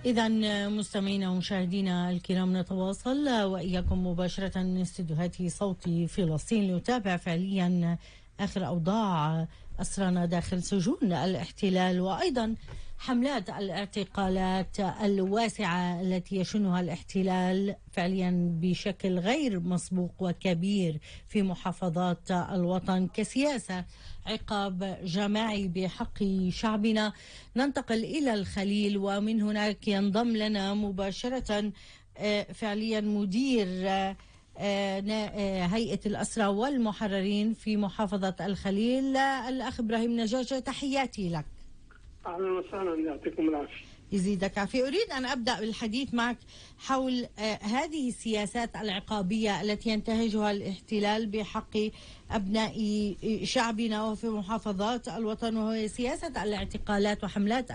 إذا مستمعينا ومشاهدينا الكرام، نتواصل وإياكم مباشرة من استديوهات صوت فلسطين لنتابع فعليا آخر أوضاع أسرانا داخل سجون الاحتلال، وأيضا حملات الاعتقالات الواسعة التي يشنها الاحتلال فعليا بشكل غير مسبوق وكبير في محافظات الوطن كسياسة عقاب جماعي بحق شعبنا. ننتقل إلى الخليل، ومن هناك ينضم لنا مباشرة فعليا مدير هيئة الأسرى والمحررين في محافظة الخليل، الأخ إبراهيم نجاجة. تحياتي لك. أهلا وسهلا، يعطيكم العافية. يزيدك عافية. أريد أن أبدأ بالحديث معك حول هذه السياسات العقابية التي ينتهجها الاحتلال بحق أبناء شعبنا وفي محافظات الوطن، وهي سياسة الاعتقالات وحملات